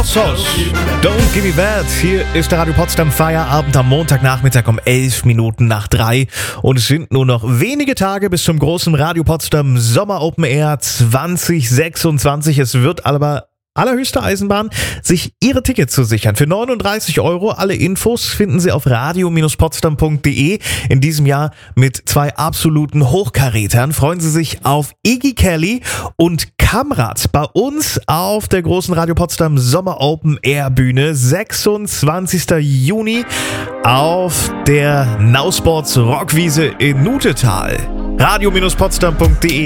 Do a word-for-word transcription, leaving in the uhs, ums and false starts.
Ossos, Don't Give Me That. Hier ist der Radio Potsdam Feierabend am Montagnachmittag um elf Minuten nach drei. Und es sind nur noch wenige Tage bis zum großen Radio Potsdam Sommer Open Air zwanzig sechsundzwanzig. Es wird aber allerhöchste Eisenbahn, sich Ihre Tickets zu sichern. Für neununddreißig Euro. Alle Infos finden Sie auf radio potsdam punkt de. In diesem Jahr mit zwei absoluten Hochkarätern. Freuen Sie sich auf Iggy Kelly und Kamrat bei uns auf der großen Radio Potsdam Sommer Open Air Bühne. sechsundzwanzigster Juni auf der Nausports Rockwiese in Nutetal. radio potsdam punkt de